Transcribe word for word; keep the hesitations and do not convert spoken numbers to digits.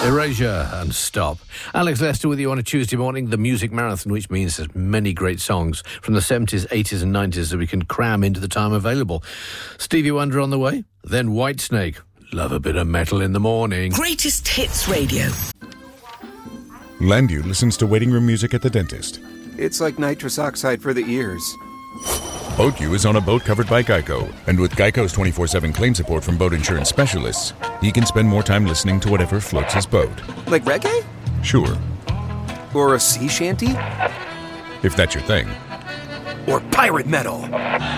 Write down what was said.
Erasure and Stop. Alex Lester with you on a Tuesday morning, the music marathon, which means there's many great songs from the seventies, eighties and nineties that we can cram into the time available. Stevie Wonder on the way, then Whitesnake. Love a bit of metal in the morning. Greatest Hits Radio. Landu listens to waiting room music at the dentist. It's like nitrous oxide for the ears. BoatU is on a boat covered by Geico, and with Geico's twenty-four seven claim support from boat insurance specialists, he can spend more time listening to whatever floats his boat. Like reggae? Sure. Or a sea shanty? If that's your thing. Or pirate metal?